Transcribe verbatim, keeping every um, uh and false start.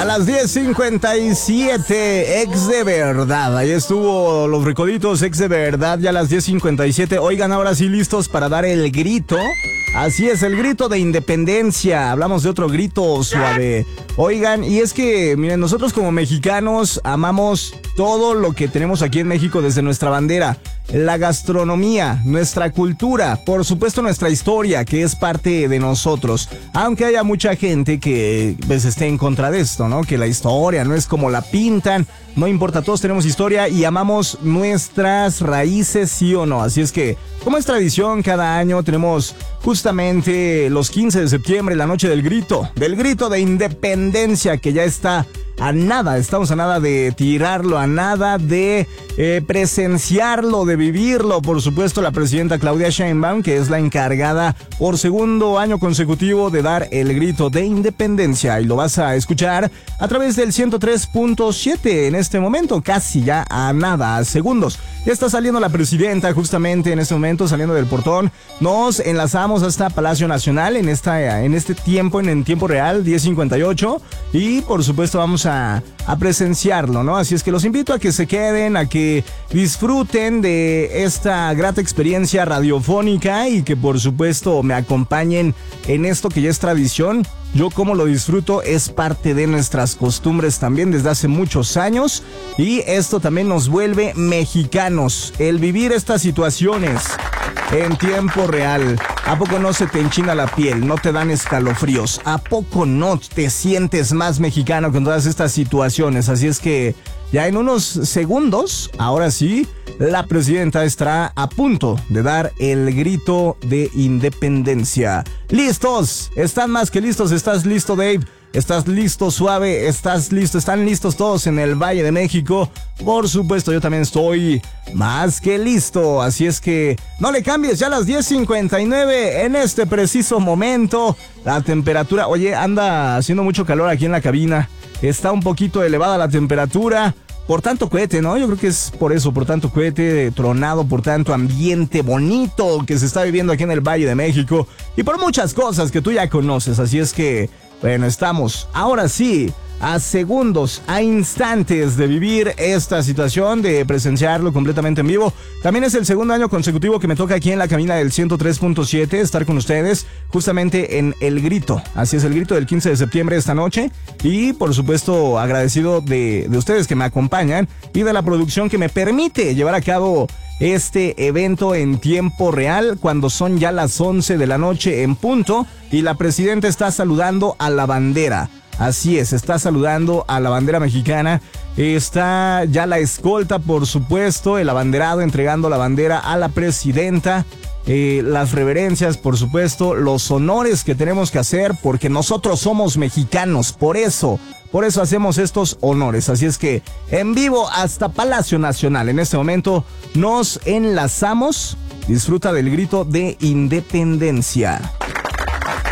las diez cincuenta y siete, ex de verdad. Ahí estuvo Los Recoditos, ex de verdad, ya a las diez cincuenta y siete. Oigan, ahora sí listos para dar el grito. Así es, el grito de independencia. Hablamos de otro grito suave. Oigan, y es que, miren, nosotros como mexicanos amamos todo lo que tenemos aquí en México desde nuestra bandera. La gastronomía, nuestra cultura, por supuesto nuestra historia, que es parte de nosotros. Aunque haya mucha gente que pues, esté en contra de esto, ¿no? Que la historia no es como la pintan. No importa, todos tenemos historia y amamos nuestras raíces, sí o no. Así es que, como es tradición, cada año tenemos justamente los quince de septiembre, la noche del grito, del grito de independencia, que ya está a nada, estamos a nada de tirarlo, a nada de eh, presenciarlo, de vivirlo. Por supuesto, la presidenta Claudia Sheinbaum, que es la encargada por segundo año consecutivo de dar el grito de independencia, y lo vas a escuchar a través del ciento tres punto siete en este momento, casi ya a nada, a segundos. Ya está saliendo la presidenta justamente en este momento, saliendo del portón. Nos enlazamos hasta Palacio Nacional en esta en este tiempo, en el tiempo real, diez cincuenta y ocho, y por supuesto vamos a, a presenciarlo, ¿no? Así es que los invito a que se queden, a que disfruten de esta grata experiencia radiofónica y que por supuesto me acompañen en esto que ya es tradición. Yo como lo disfruto es parte de nuestras costumbres también desde hace muchos años, y esto también nos vuelve mexicanos, el vivir estas situaciones en tiempo real. ¿A poco no se te enchina la piel? ¿No te dan escalofríos? ¿A poco no te sientes más mexicano con todas estas situaciones? Así es que ya en unos segundos, ahora sí, la presidenta estará a punto de dar el grito de independencia. ¡Listos! Están más que listos. ¿Estás listo, Dave? ¿Estás listo, Suave? ¿Estás listo? ¿Están listos todos en el Valle de México? Por supuesto, yo también estoy más que listo. Así es que no le cambies, ya a las diez cincuenta y nueve en este preciso momento. La temperatura, oye, anda haciendo mucho calor aquí en la cabina. Está un poquito elevada la temperatura. Por tanto cohete, ¿no? Yo creo que es por eso, por tanto cohete tronado, por tanto ambiente bonito que se está viviendo aquí en el Valle de México y por muchas cosas que tú ya conoces. Así es que, bueno, estamos ahora sí a segundos, a instantes de vivir esta situación, de presenciarlo completamente en vivo. También es el segundo año consecutivo que me toca aquí en la cabina del ciento tres punto siete estar con ustedes justamente en el grito. Así es, el grito del quince de septiembre esta noche, y por supuesto agradecido de, de ustedes que me acompañan y de la producción que me permite llevar a cabo este evento en tiempo real cuando son ya las once de la noche en punto y la presidenta está saludando a la bandera. Así es, está saludando a la bandera mexicana, está ya la escolta, por supuesto, el abanderado entregando la bandera a la presidenta, eh, las reverencias, por supuesto, los honores que tenemos que hacer porque nosotros somos mexicanos, por eso, por eso hacemos estos honores. Así es que en vivo hasta Palacio Nacional, en este momento nos enlazamos, disfruta del grito de independencia.